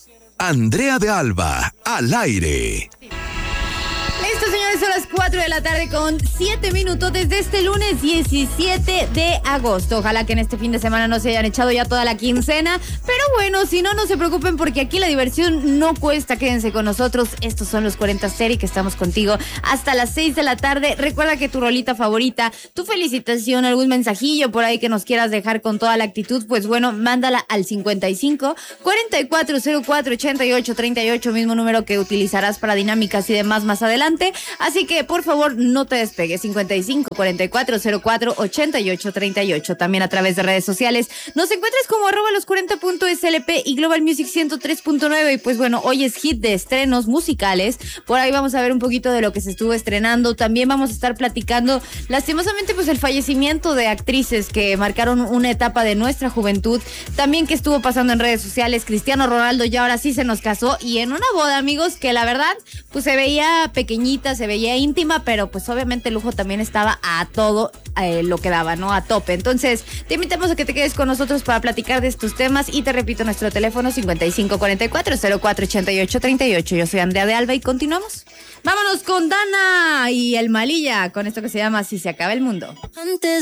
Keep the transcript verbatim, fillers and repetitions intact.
Andrea de Alba, al aire. Listo, señores, son las cuatro de la tarde con siete minutos desde este lunes diecisiete de agosto. Ojalá que en este fin de semana no se hayan echado ya toda la quincena. Pero bueno, si no, no se preocupen porque aquí la diversión no cuesta. Quédense con nosotros. Estos son los cuarenta Serie que estamos contigo hasta las seis de la tarde. Recuerda que tu rolita favorita, tu felicitación, algún mensajillo por ahí que nos quieras dejar con toda la actitud, pues bueno, mándala al cincuenta y cinco, cuarenta y cuatro, cero cuatro, ochenta y ocho, treinta y ocho, mismo número que utilizarás para dinámicas y demás más adelante. Así que, por favor, no te despegues. cincuenta y cinco, cuarenta y cuatro, cero cuatro, ochenta y ocho, treinta y ocho. También a través de redes sociales. Nos encuentras como arroba los cuarenta punto S L P y Global Music ciento tres punto nueve. Y pues bueno, hoy es hit de estrenos musicales. Por ahí vamos a ver un poquito de lo que se estuvo estrenando. También vamos a estar platicando, lastimosamente, pues el fallecimiento de actrices que marcaron una etapa de nuestra juventud. También que estuvo pasando en redes sociales. Cristiano Ronaldo ya ahora sí se nos casó. Y en una boda, amigos, que la verdad, pues se veía pequeñita, se veía íntima, pero pues obviamente el lujo también estaba a todo eh, lo que daba, ¿no? A tope. Entonces, te invitamos a que te quedes con nosotros para platicar de estos temas y te repito nuestro teléfono cincuenta y cinco, cuarenta y cuatro, cero cuatro, ochenta y ocho, treinta y ocho. Yo soy Andrea de Alba y continuamos. Vámonos con Dana y el Malilla con esto que se llama Si se acaba el mundo. Antes